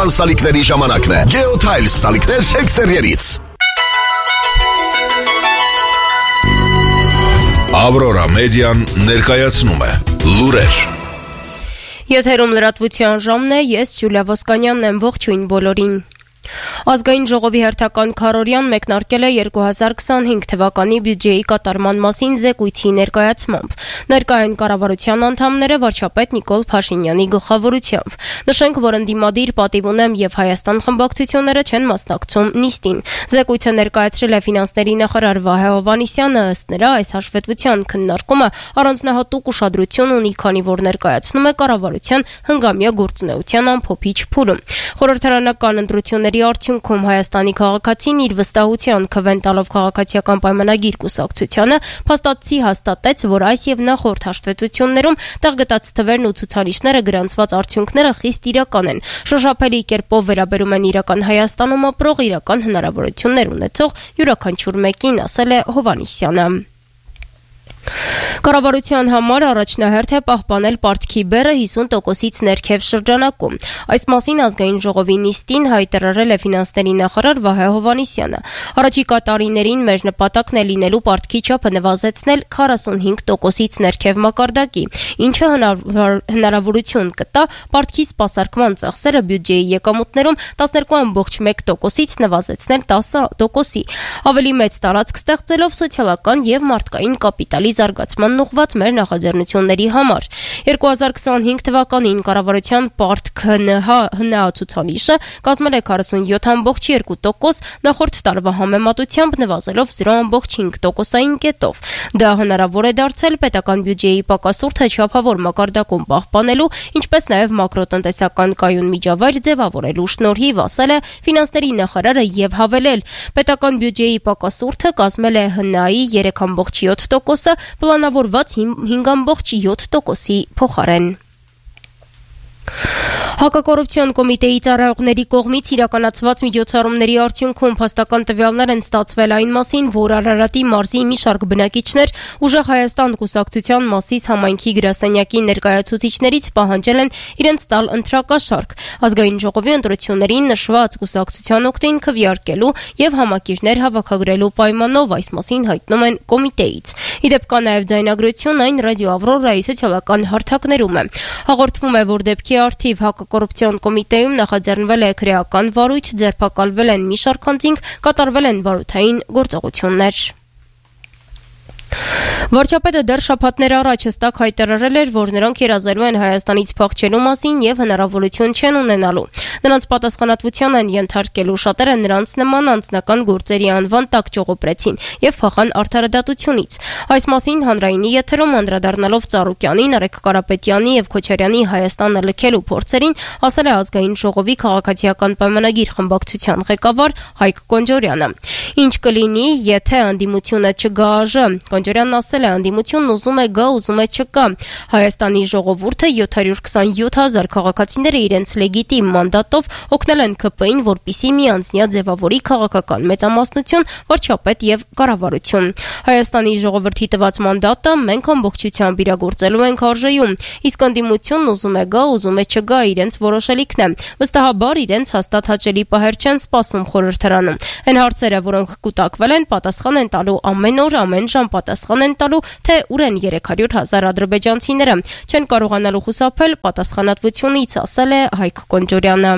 բնակության սալիկների ժամանակն է։ Geotiles սալիկներ էքստերիերից։ Aurora Median ներկայացնում է լուրեր։ Եթերում լրատվության ժամն է, ես Ջուլիա Ոսկանյանն եմ, ողջույն բոլորին։ Ազգային ժողովի հերթական քարոզիան մեկնարկել է 2025 թվականի բյուջեի կատարման մասին զեկույցի ներկայացմամբ։ Ներկայ են կառավարության անդամները վարչապետ Նիկոլ Փաշինյանի գլխավորությամբ։ Նշենք, որ ընդդիմադիր պատիվ ունեմ եւ Հայաստան խմբակցությունները չեն մասնակցում նիստին։ Զեկույցը ներկայացրել է ֆինանսների նախարար Վահե Հովհաննիսյանը, ըստ նրա այս հաշվետվության քննարկումը առանձնահատուկ ուշադրություն ունի, քանի որ ներկայացնում է կառավարության հնգամյա գործունեության ամփոփիչ փուլում։ Խորհրդարանական ընտրությունների արդյունքում Հայաստանի քաղաքացին իր վստահության քվեն տալով քաղաքացիական պայմանագիր կուսակցությանը փաստացի հաստատեց, որ այս եւ նախորդ հաշվետվություններում տեղգտած թվերն ու ցուցանիշները գրանցված արդյունքները խիստ իրական են, շոշափելի կերպով վերաբերում են իրական Հայաստանում ապրող իրական հնարավորություններ ունեցող յուրաքանչյուր մեկին, ասել է Հովհաննիսյանը։ Կառավարության համար առաջնահերթ է պահպանել պարտքի բեռը 50%-ից ներքև շրջանակում։ Այս մասին ազգային ժողովի նիստին հայտարարել է ֆինանսների նախարար Վահե Հովհաննիսյանը։ Առաջիկա տարիներին մեր նպատակն է լինելու պարտքի չափը նվազեցնել 45%-ից ներքև մակարդակի, ինչը հնարավորություն կտա պարտքի սպասարկման ծախսերը բյուջեի եկամուտներում 12.1%-ից նվազեցնել 10%-ի, ավելի մեծ տարածք ստեղծելով սոցիալական եւ մարդկային կապիտալի զարգացման ուղղված մեր նախաձեռնությունների համար։ 2025 թվականին կառավարության պարտք ՀՆՀ ցուցանիշը կազմել է 47.2%, նախորդ տարվա համեմատությամբ նվազելով 0.5%-ային կետով։ Դա հնարավոր է դարձել պետական բյուջեի պակասուրդը չափավոր մակարդակում պահպանելու, ինչպես նաև մակրոտնտեսական կայուն միջավայր ձևավորելու շնորհիվ, ասել է ֆինանսների նախարարը եւ հավելել. պետական բյուջեի պակասուրդը կազմել է ՀՆԱ-ի 3.7%, պլանավորված 5.7%-ի փոխարեն։ Հակակոռուպցիոն կոմիտեի ծառայողների կողմից իրականացված միջոցառումների արդյունքում փաստական տվյալներ են ստացվել այն մասին, որ Արարատի մարզի մի շարք բնակիչներ Ուժեղ Հայաստան կուսակցության Մասիս համայնքի գրասենյակի ներկայացուցիչներից պահանջել են իրենց տալ ընտրակաշարք, ազգային ժողովի ընտրություններին նշված կուսակցության օգտին քվեարկելու եւ համակիրներ հավաքագրելու պայմանով, այս մասին հայտնում են կոմիտեից։ Իդեպ կա նաեւ ձայնագրություն այն ռադիո Ավրորայի սոցիալական հարթակներում է։ Հաղորդվում է, որ դեպքի արդիվ հակակոռուպցիոն կոմիտեում նախաձեռնվել է քրեական վարույթ, ձերբակալվել են մի շարք անձինք, կատարվել են վարութային գործողություններ։ Վարչապետը դեռ շաբաթներ առաջ հստակ հայտարարել էր, որ նրանք երազելու են Հայաստանից փախչելու մասին եւ հնարավորություն չեն ունենալու։ Նրանց պատասխանատվության են ենթարկելու, շատերը նրանց նման անձնական գործերի անվան տակ ճողոպրեցին եւ փախան արդարադատությունից։ Այս մասին հանրայինի եթերում անդրադառնալով Ծառուկյանի, Նարեկ Կարապետյանի եւ Քոչարյանի Հայաստանը լքելու փորձերին, ասել է ազգային ժողովի քաղաքացիական պայմանագիր խմբակցության ղեկավար Հայկ Կոնջորյանը։ Ինչ կլինի, եթե անդիմությունը չգա Կոնջորյանն ասել է, անդիմությունն ուզում է գա, ուզում է չկա։ Հայաստանի ժողովուրդը 727,000 քաղաքացիները իրենց լեգիտիմ մանդատով օգնել են ՔՊ-ին, որպիսի միանձնյա ձևավորի քաղաքական մեծամասնություն, վարչապետ եւ կառավարություն։ Հայաստանի ժողովրդի տված մանդատը մենք ամբողջությամբ իրագործելու ենք արժեում, իսկ անդիմությունն ուզում է գա, ուզում է չգա, իրենց որոշելիքն է։ Վստահաբար իրենց հաստատ հաճելի պահեր չեն սպասում խորհրդարանում։ Այն հարցերը, որոնք կուտակվել են, պատասխան են տալու ամեն օր, ամեն ժամ պատասխան են տալու, թե ուր են 300,000 ադրբեջանցիները, չեն կարողանալու խուսափել պատասխանատվությունից, ասել է Հայկ Կոնջորյանը։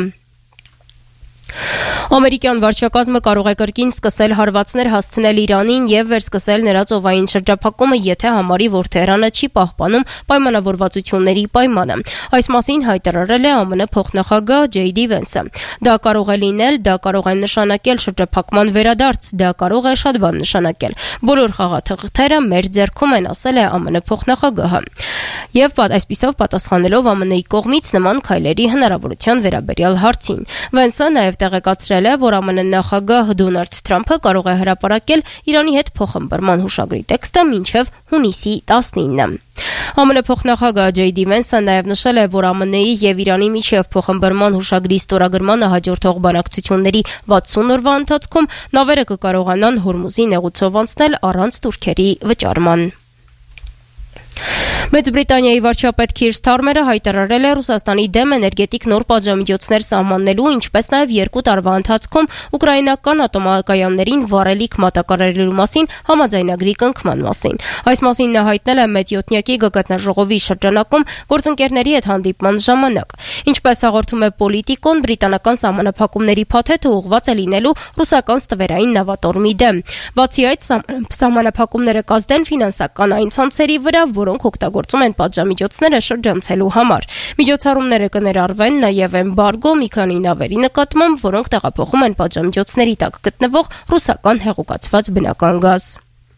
Ամերիկյան վարչակազմը կարող է կրկին սկսել հարվածներ հասցնել Իրանին եւ վերսկսել նրա ծովային շրջափակումը, եթե համարի, որ Թեհրանը չի պահպանում պայմանավորվածությունների պայմանը։ Այս մասին հայտարարել է ԱՄՆ փոխնախագահ Ջեյ Դի Վենսը։ Դա կարող է լինել, դա կարող է նշանակել շրջափակման վերադարձ, դա կարող է շատ բան նշանակել։ Բոլոր խաղաթղթերը մեր ձեռքում են, ասել է ԱՄՆ փոխնախագահը։ Եվ այսպիսով պատասխանելով ԱՄՆ-ի կողմից նման քայլերի հնարավորության վերաբերյալ հարցին։ Վենսը նաեւ տեղեկացրել է, որ ԱՄՆ նախագահ Դոնալդ Թրամփը կարող է հրապարակել Իրանի հետ փոխըմբռնման հուշագրի տեքստը մինչև հունիսի 19-ը։ ԱՄՆ փոխնախագահ Ջեյ Դի Վենսը նաև նշել է, որ ԱՄՆ-ի եւ Իրանի միջև փոխըմբռնման հուշագրի ստորագրմանը հաջորդող բանակցությունների 60 օրվա ընթացքում նավերը կկարողանան Հորմուզի նեղուցով անցնել առանց տուրքերի վճարման։ Մեծ Բրիտանիայի վարչապետ Քիր Սթարմերը հայտարարել է Ռուսաստանի դեմ էներգետիկ նոր պատժամիջոցներ սահմանելու, ինչպես նաև 2 տարվա ընթացքում ուկրաինական ատոմակայաններին վառելիք մատակարարելու մասին համաձայնագրի կնքման մասին։ Այս մասին նա հայտնել է մեծ յոթնյակի գագաթնաժողովի շրջանակում գործընկերների հետ հանդիպման ժամանակ։ Ինչպես հաղորդում է Պոլիտիկոն, բրիտանական սահմանափակումների փաթեթը ուղղված է լինելու ռուսական ստվերային նավատորմի դեմ։ Բացի այդ, սահմանափակումները կազդեն ֆինանսական այն ցանցերի վրա, որոնք օգտագործում են պատժամիջոցները շրջանցելու համար։ Միջոցառումները կներառվեն նաև էմբարգո մի քանի նավերի նկատմամբ, որոնք տեղափոխում են պատժամիջոցների տակ գտնվող ռուսական հեղուկացված բնական գազ։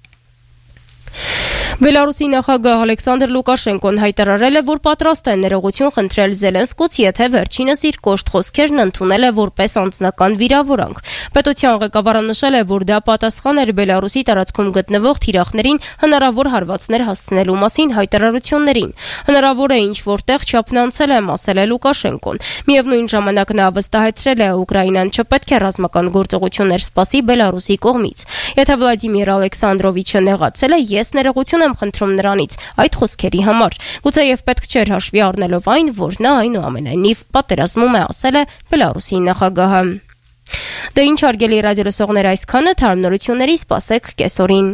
Բելարուսի նախագահ Ալեքսանդր Լուկաշենկոն հայտարարել է, որ պատրաստ է ներողություն խնդրել Զելենսկուց, եթե վերջինս իր կոշտ խոսքերն ընդունել է որպես անձնական վիրավորանք։ Պետության ղեկավարը նշել է, որ դա պատասխան էր Բելարուսի տարածքում գտնվող թիրախներին հնարավոր հարվածներ հասցնելու մասին հայտարարություններին։ Հնարավոր է ինչ որտեղ չափն անցել եմ, ասել է Լուկաշենկոն։ Միևնույն ժամանակ նա վստահեցրել է, Ուկրաինան չպետք է ռազմական գործողություններ սպասի Բելարուսի կողմից։ Եթե Վլադիմիր Ալեքսանդրովիչը նեղացել է, ես ներողություն եմ խնդրում նրանից այդ խոսքերի համար։ Գուցեև պետք չէր հաշվի առնելով այն, որ նա այնուամենայնիվ պատերազմում է, ասել է Բելարուսի նախագահը։ Դե ինչ հարգելի ռադիոլսողներ, այսքանը թարմ նորությունների սպասեք կեսօրին։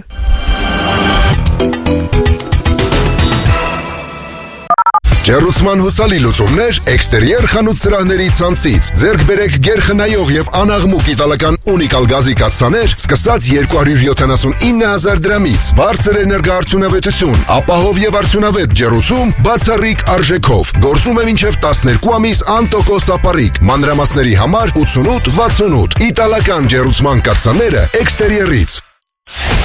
Ջեռուսման հուսալի լուծումներ էքստերիեր խանութ սրահների ցանցից։ Ձեռք բերեք գերխնայող եւ անաղմուկ իտալական ունիկալ գազի կաթսաներ, սկսած 279,000 դրամից։ Բարձր էներգոարդյունավետություն, ապահով եւ արդյունավետ ջեռուցում, բացառիկ արժեքով։ Գործում է մինչեւ 12 ամիս անտոկոս ապառիկ։ Մանրամասների համար 88-68։ Իտալական ջեռուցման կաթսաները էքստերիերից։